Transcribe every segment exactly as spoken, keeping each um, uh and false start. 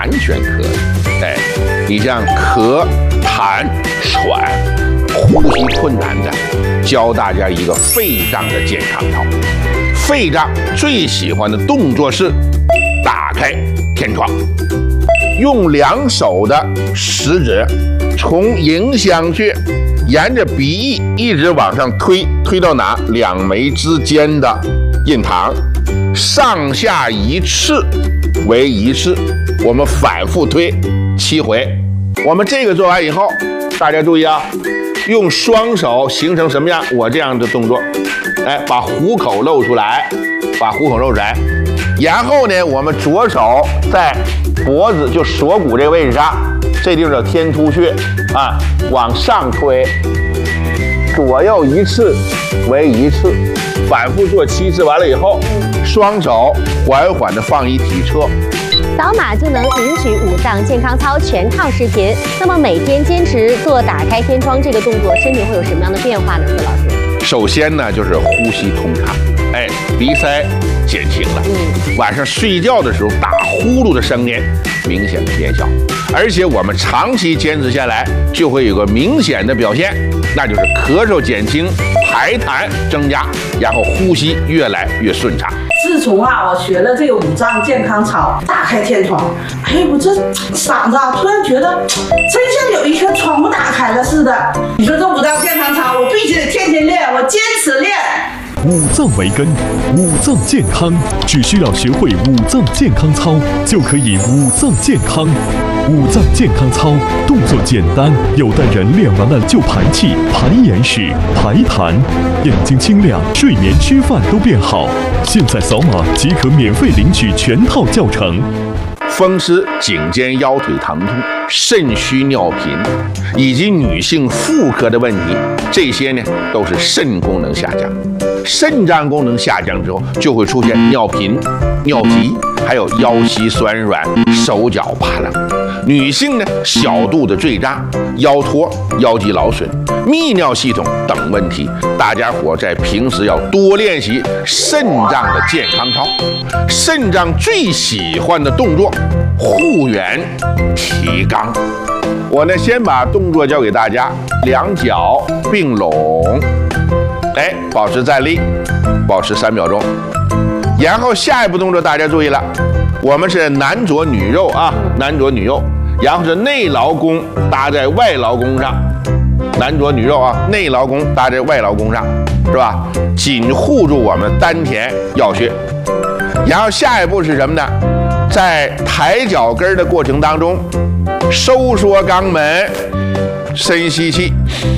完全可以。哎，你像咳、痰、喘、呼吸困难的，教大家一个肺脏的健康操。肺脏最喜欢的动作是打开天窗，用两手的食指从迎香穴沿着鼻翼一直往上推，推到哪？两眉之间的印堂，上下一次为一次，我们反复推七回。我们这个做完以后，大家注意啊，用双手形成什么样？我这样的动作，哎，把虎口露出来，把虎口露出来。然后呢，我们左手在脖子就锁骨这个位置上，这地方叫天突穴啊，往上推，左右一次为一次，反复做七次。完了以后，双手缓缓的放一体侧。 扫码就能领取五脏健康操全套视频。那么每天坚持做打开天窗这个动作，身体会有什么样的变化呢？孙老师， 首先呢，就是呼吸通畅，哎，鼻塞减轻了。嗯，晚上睡觉的时候打呼噜的声音明显的减小，而且我们长期坚持下来，就会有个明显的表现，那就是咳嗽减轻，排痰增加，然后呼吸越来越顺畅。 自从啊，我学了这个五脏健康操，打开天窗，哎，我这嗓子啊，突然觉得真像有一颗窗户打开了似的。你说这五脏健康操，我必须得天天练，我坚持练。 五脏为根，五脏健康，只需要学会五脏健康操，就可以五脏健康。五脏健康操动作简单，有的人练完了就排气、排眼屎、排痰，眼睛清亮，睡眠、吃饭都变好。现在扫码即可免费领取全套教程。 风湿、颈肩腰腿疼痛、肾虚尿频，以及女性妇科的问题，这些呢都是肾功能下降。肾脏功能下降之后，就会出现尿频、尿急，还有腰膝酸软、手脚怕冷。女性呢，小肚子坠胀、腰托、腰肌劳损、泌尿系统等问题，大家伙在平时要多练习肾脏的健康操。肾脏最喜欢的动作，护圆、提肛。我呢，先把动作教给大家，两脚并拢，哎，保持站立，保持三秒钟。然后下一步动作大家注意了，我们是男左女右啊，男左女右，然后是内劳宫搭在外劳宫上，男左女右啊，内劳宫搭在外劳宫上，是吧？紧护住我们丹田要穴。然后下一步是什么呢？在抬脚跟的过程当中，收缩肛门，深吸气，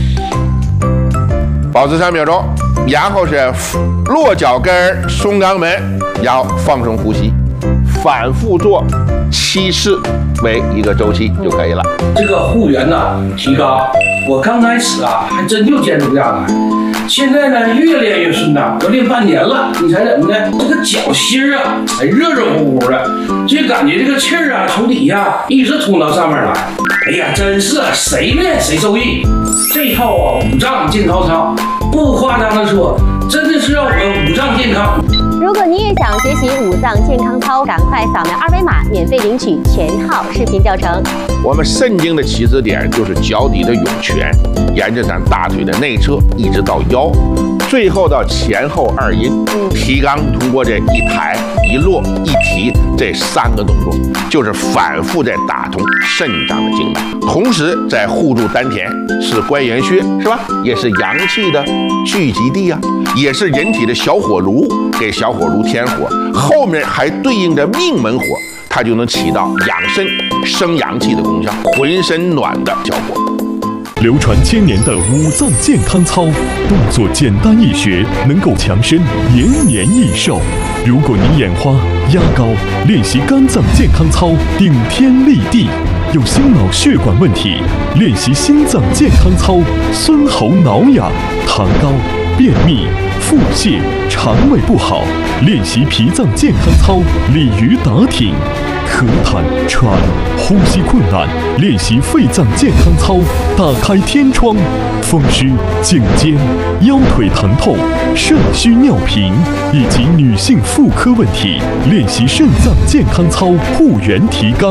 保持三秒钟。然后是落脚跟，松肛门，然后放松呼吸，反复做七次为一个周期就可以了。 这个护圆呢，提肛，我刚开始啊还真就坚持不下来，现在呢越练越顺当，都练半年了。你猜怎么的？这个脚心啊，还热热乎乎的，就感觉这个气儿啊从底下一直通到上面来。哎呀，真是谁练谁受益。这一套啊五脏健康操，不夸张的说，真的是让我们五脏健康。 如果你也想学习五脏健康操，赶快扫描二维码，免费领取全套视频教程。 我们肾经的起始点就是脚底的涌泉，沿着咱大腿的内侧一直到腰，最后到前后二阴。提肛通过这一抬一落一提这三个动作，就是反复在打通肾脏的经脉，同时在护住丹田，是关元穴，是吧？也是阳气的聚集地啊，也是人体的小火炉，给小火炉添火，后面还对应着命门火，它就能起到养肾生阳气的功效，浑身暖的效果。 流传千年的五脏健康操，动作简单易学，能够强身延年益寿。如果你眼花、压高，练习肝脏健康操顶天立地；有心脑血管问题，练习心脏健康操孙喉挠痒；糖高、便秘、腹泻、肠胃不好，练习脾脏健康操鲤鱼打挺；咳痰、喘、呼吸困难，练习肺脏健康操打开天窗；风湿、颈肩、腰腿疼痛、肾虚尿频以及女性妇科问题，练习肾脏健康操护圆提肛。